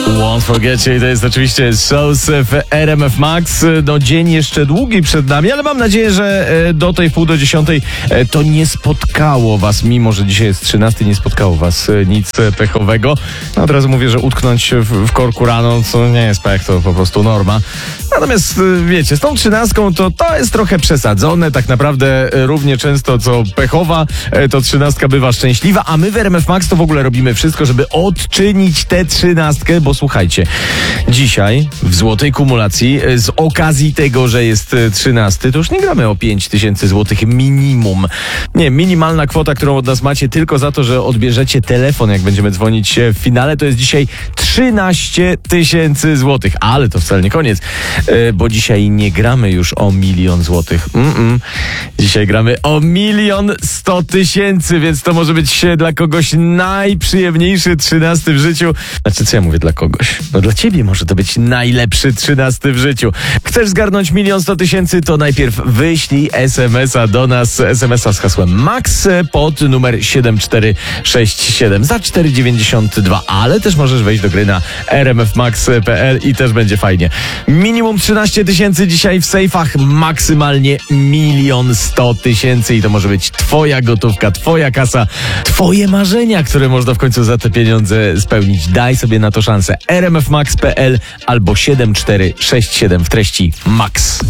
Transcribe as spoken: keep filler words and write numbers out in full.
Won't Forget You, to jest oczywiście Souls w R M F Max. No, dzień jeszcze długi przed nami, ale mam nadzieję, że do tej pół do dziesiątej to nie spotkało was, mimo że dzisiaj jest trzynasty, nie spotkało was nic pechowego. No, od razu mówię, że utknąć w, w korku rano to nie jest pech, to po prostu norma. Natomiast wiecie, z tą trzynastką to, to jest trochę przesadzone. Tak naprawdę równie często co pechowa, to trzynastka bywa szczęśliwa, a my w R M F Max to w ogóle robimy wszystko, żeby odczynić tę trzynastkę, bo słuchajcie, dzisiaj w złotej kumulacji z okazji tego, że jest trzynasty, to już nie gramy o pięć tysięcy złotych minimum. Nie, minimalna kwota, którą od nas macie tylko za to, że odbierzecie telefon, jak będziemy dzwonić w finale, to jest dzisiaj trzynaście tysięcy złotych. Ale to wcale nie koniec, bo dzisiaj nie gramy już o milion złotych. Mm-mm. Dzisiaj gramy o milion sto tysięcy, więc to może być dla kogoś najprzyjemniejszy trzynasty w życiu. Znaczy, co ja mówię dla kogoś? No dla ciebie może to być najlepszy trzynasty w życiu. Chcesz zgarnąć milion sto tysięcy, to najpierw wyślij es em es a do nas, es em es a z hasłem MAX pod numer siedem cztery sześć siedem za cztery dziewięćdziesiąt dwa, ale też możesz wejść do gry na r m f max kropka p l i też będzie fajnie. Minimum trzynaście tysięcy dzisiaj w sejfach, maksymalnie milion sto tysięcy i to może być twoja gotówka, twoja kasa, twoje marzenia, które można w końcu za te pieniądze spełnić. Daj sobie na to szansę. r m f max kropka p l albo siedem cztery sześć siedem w treści MAX.